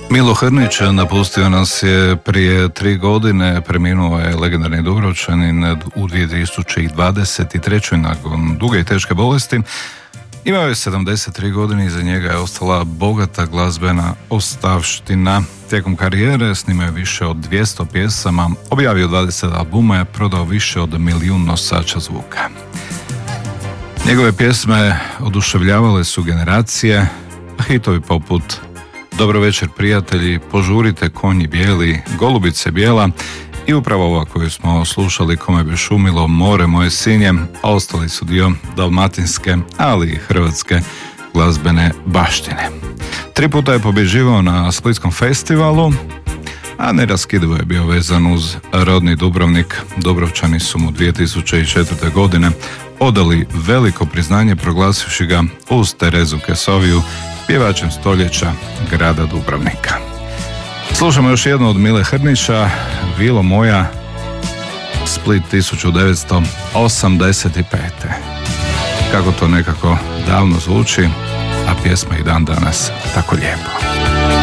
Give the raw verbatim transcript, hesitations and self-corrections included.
Milo Hrnić napustio nas je prije tri godine, preminuo je legendarni Dubrovčanin u dvije tisuće dvadeset trećoj nakon duge i teške bolesti. Imao je sedamdeset tri godine, iza njega je ostala bogata glazbena ostavština. Tijekom karijere snimao je više od dvjesto pjesama, objavio dvadeset albuma i prodao više od milijun nosača zvuka. Njegove pjesme oduševljavale su generacije, a hitovi poput Dobro večer prijatelji, Požurite konji bijeli, Golubice bijela i upravo ova koju smo slušali, Kome bi šumilo, More moje sinje, a ostali su dio dalmatinske, ali i hrvatske glazbene baštine. Tri puta je pobjeđivao na Splitskom festivalu, a neraskidivo je bio vezan uz rodni Dubrovnik. Dubrovčani su mu dvije tisuće četvrte. godine odali veliko priznanje proglasivši ga uz Terezu Kesoviju pjevačem stoljeća grada Dubrovnika. Slušamo još jednu od Mile Hrnića, Vilo moja, Split tisuću devetsto osamdeset pete. Kako to nekako davno zvuči, a pjesma i dan danas tako lijepo.